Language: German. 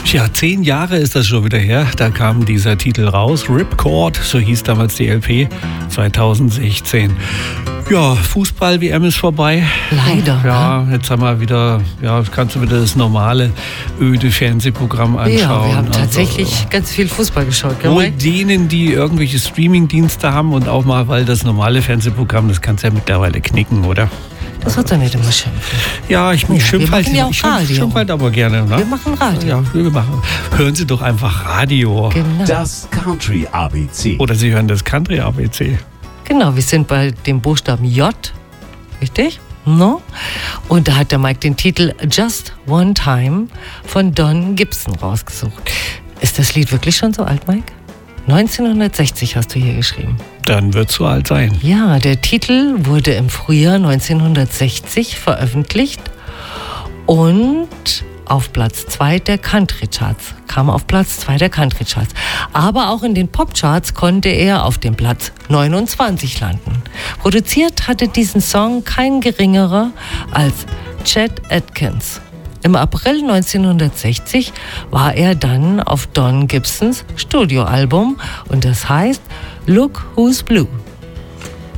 Ja, 10 Jahre ist das schon wieder her. Da kam dieser Titel raus. Ripcord, so hieß damals die LP, 2016. Ja, Fußball-WM ist vorbei. Leider. Ja, jetzt haben wir wieder, kannst du wieder das normale, öde Fernsehprogramm anschauen. Ja, wir haben tatsächlich ganz viel Fußball geschaut. Wohl denen, die irgendwelche Streaming-Dienste haben und auch mal, weil das normale Fernsehprogramm, das kannst du ja mittlerweile knicken, oder? Das wird doch nicht immer schimpfen. Ja, ich schimpfe halt, ja halt aber gerne. Ne? Wir machen Radio. Ja, wir machen. Hören Sie doch einfach Radio. Genau. Das Country ABC. Oder Sie hören das Country ABC. Genau, wir sind bei dem Buchstaben J. Richtig? No? Und da hat der Mike den Titel Just One Time von Don Gibson rausgesucht. Ist das Lied wirklich schon so alt, Mike? 1960 hast du hier geschrieben. Dann wird es so alt sein. Ja, der Titel wurde im Frühjahr 1960 veröffentlicht und auf Platz 2 der Country Charts. Kam auf Platz 2 der Country Charts. Aber auch in den Pop Charts konnte er auf dem Platz 29 landen. Produziert hatte diesen Song kein geringerer als Chet Atkins. Im April 1960 war er dann auf Don Gibsons Studioalbum und das heißt Look Who's Blue.